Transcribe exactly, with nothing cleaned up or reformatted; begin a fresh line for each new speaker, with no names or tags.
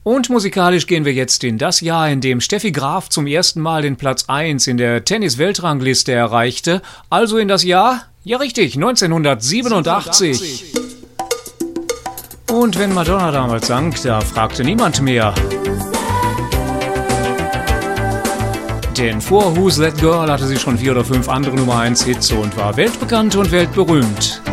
Und musikalisch gehen wir jetzt in das Jahr, in dem Steffi Graf zum ersten Mal den Platz eins in der Tennis-Weltrangliste erreichte. Also in das Jahr, ja richtig, neunzehnhundertsiebenundachtzig. Und wenn Madonna damals sang, da fragte niemand mehr. Denn vor Who's That Girl hatte sie schon vier oder fünf andere Nummer eins Hits und war weltbekannt und weltberühmt.